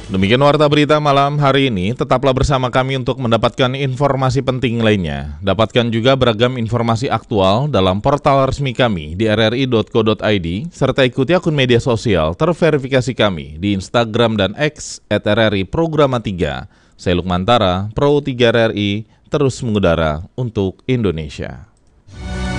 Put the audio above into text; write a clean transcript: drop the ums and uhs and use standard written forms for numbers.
Demikian warta berita malam hari ini, tetaplah bersama kami untuk mendapatkan informasi penting lainnya. Dapatkan juga beragam informasi aktual dalam portal resmi kami di rri.co.id, serta ikuti akun media sosial terverifikasi kami di Instagram dan X @rri programa 3. Saya Lukmantara, Pro 3 RRI, terus mengudara untuk Indonesia.